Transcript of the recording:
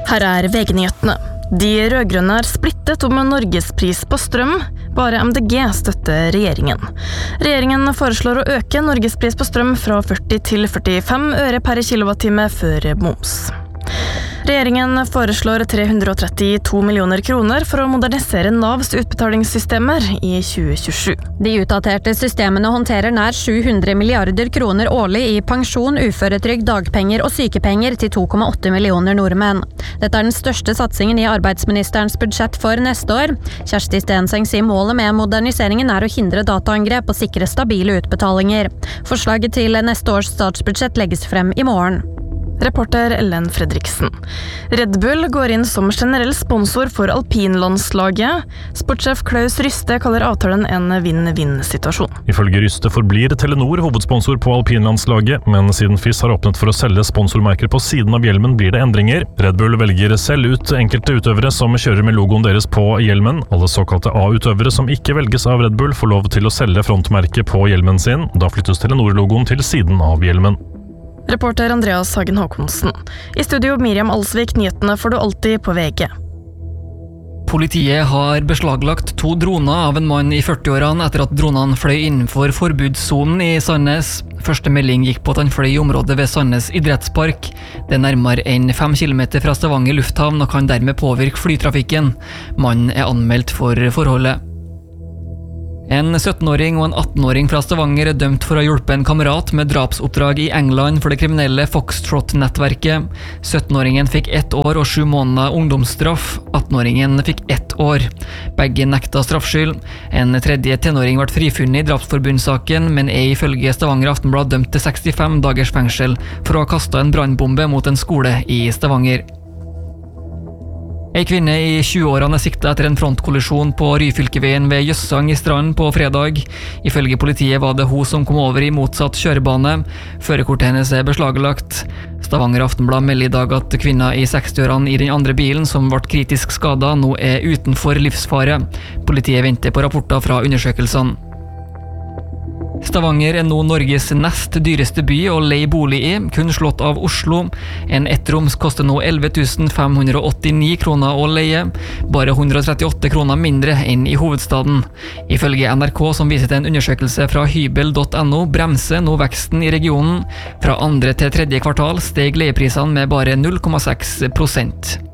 Her VG-nyhetene. De rødgrønne splittet om Norgespris på strøm. Bare MDG støtter regjeringen. Regjeringen foreslår å øke Norgespris på strøm fra 40 til 45 øre per kilowattime før moms. Regjeringen foreslår 332 millioner kroner for å modernisere Navs utbetalingssystemer i 2027. De utdaterte systemene håndterer nær 700 milliarder kroner årlig i pensjon, uføretrygd, dagpenger og sykepenger til 2,8 millioner nordmenn. Dette er den største satsingen i arbeidsministerens budsjett for neste år. Kjersti Stenseng sier målet med moderniseringen er å hindre dataangrep og sikre stabile utbetalinger. Forslaget til neste års statsbudsjett legges frem i morgen. Reporter Ellen Fredriksen. Red Bull går inn som generell sponsor for alpinlandslaget. Sportssjef Klaus Ryste kaller avtalen en vinn-vinn-situasjon. Ifølge Ryste forblir Telenor hovedsponsor på alpinlandslaget, men siden FIS har åpnet for å selge sponsormerker på siden av hjelmen, blir det endringer. Red Bull velger selv ut enkelte utøvere som kjører med logoen deres på hjelmen. Alle såkalte A-utøvere som ikke velges av Red Bull får lov til å selge frontmerket på hjelmen sin. Da flyttes Telenor-logoen til siden av hjelmen. Reporter Andreas Hagen Håkonsen. I studio Miriam Alsvik, nyhetene får du alltid på VG. Politiet har beslaglagt 2 droner av en mann i 40-årene etter at dronene fløy innenfor forbudssonen i Sandnes. Første melding gikk på at han fløy i området ved Sandnes idrettspark. Det er nærmere enn 5 kilometer fra Stavanger lufthavn og kan dermed påvirke flytrafikken. Mannen er anmeldt for forholdet. En 17-åring og en 18-åring fra Stavanger er dømt for å ha hjulpet en kamerat med drapsoppdrag i England for det kriminelle Foxtrot-nettverket. 17-åringen fikk 1 år og 7 måneder ungdomsstraff. 18-åringen fikk 1 år. Begge nekta straffskyld. En tredje tenåring ble frifunnet i drapsforbundssaken, men er ifølge Stavanger Aftenblad dømt til 65 dagers fengsel for å ha kastet en brannbombe mot en skole i Stavanger. En kvinne i 20-årene er siktet etter en frontkollisjon på Ryfylkeveien ved Jøssang i Strand på fredag. Ifølge politiet var det hun som kom over i motsatt kjørebane. Førerkortet hennes er beslaglagt. Stavanger Aftenblad melder i dag at kvinna i 60-årene i den andre bilen som ble kritisk skadet nå er utenfor livsfare. Politiet venter på rapporter fra undersøkelsene. Stavanger er nå Norges nest dyreste by å leie bolig i, kun slått av Oslo. En ettroms koster nå 11 589 kroner å leie, bare 138 kroner mindre enn i hovedstaden. Ifølge NRK, som viser til en undersøkelse fra hybel.no, bremser nå veksten i regionen. Fra 2. til 3. kvartal steg leieprisene med bare 0,6%.